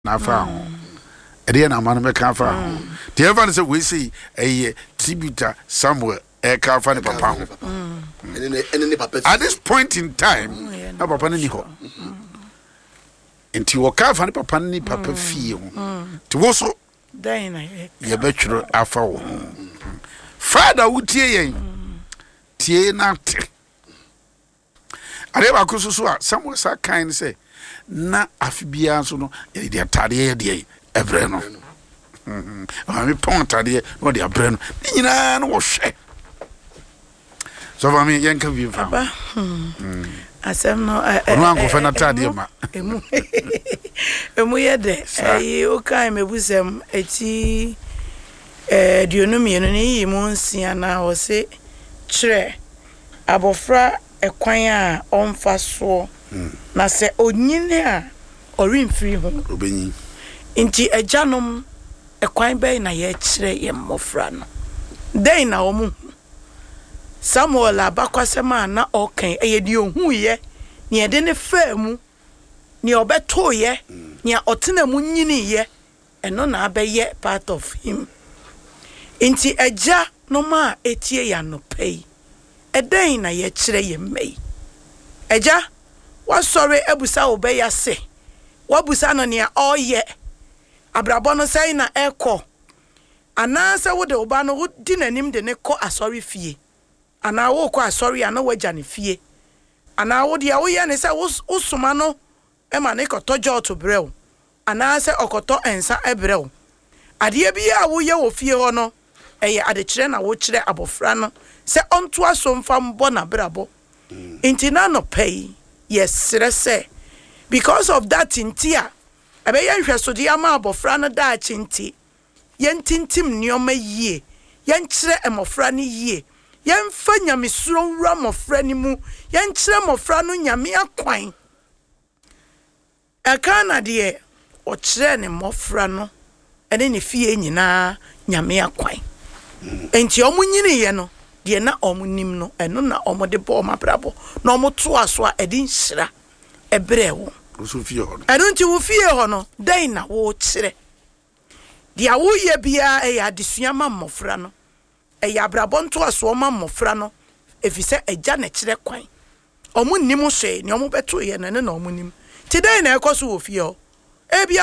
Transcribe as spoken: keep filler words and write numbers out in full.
na fa ho e dey na man me ka fa ho the ever say we see a tributor Samuel e ka fa ne papa ho at this point in time na papa ne ni ho enti wo ka fa ne papa ne papa fie ho ti wo so dan na ye betwro afa wo father wutie yen tie na te are ba kususu a Samuel sa kind say na afibia so no e dey atade ye dey ebre no mhm ah me pon atade no dey ebre no nyina no wo hwe so for me yen ka bi fa mhm asem no eh no anko fa na atade ma emu emu ye de eh o kan mebusem eti eh dionomi no ni mu nsia na wo se kire abofra ekwan a onfa so na se onyine a orimfiri ho obenyi inti ejanom ekwan be na ye kire ye mmofra no den na omu Samuel abakwasema na okan eyedi ohun ye ne ede ne famu ne obeto ye ne otena mu nyini ye eno na abeye part of him inti eja no ma etie ya no pay eden na ye kire ye mei eja wa sorry ebusa obeya se wa busa no ne oye abrabo no sai na eko anansa wo de oba no wo di nanim de ne ko asori fie ana wo ko asori ana waja ne fie ana wo dia wo ye ne se wo soma no e ma ne ko tojo to brew ana se okoto ensa e brew ade bia wo ye wo fie ho no eye ade kire na wo kire abofra no se onto asomfa mbo na brabo intina no pay yes se because of that intia abe yen hweso dia ma abofra no da chinti yen tintim nioma yie yen kire emofra no yie yen fa nyamesuro wura mofra ni mu yen kire mofra no nyame akwan akana de o kire ne mofra no ene ne fie nyina nyame akwan enti omunyini ye no de na omunim no eno na omode bo mabrabo na omoto aso a edi nhira ebrewo so fie ho no eno nti wo fie ho no den na wo kire de awo ye bia e ya desua ma mmofra no e ya brabo nto aso ma mmofra no efise eja na kire kwan omunim hwe ne omobeto ye na ne na omunim ti den na ekoso wo fie ho e bia